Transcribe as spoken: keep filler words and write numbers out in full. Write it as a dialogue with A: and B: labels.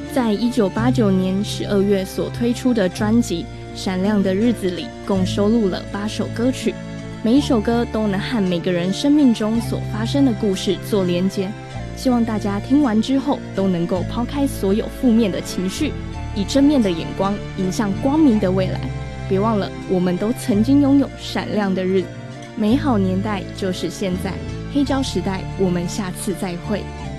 A: 在一九八九年十二月所推出的专辑《闪亮的日子里》，共收录了八首歌曲，每一首歌都能和每个人生命中所发生的故事做连结。希望大家听完之后都能够抛开所有负面的情绪，以正面的眼光迎向光明的未来。别忘了，我们都曾经拥有闪亮的日子，美好年代就是现在。黑胶时代，我们下次再会。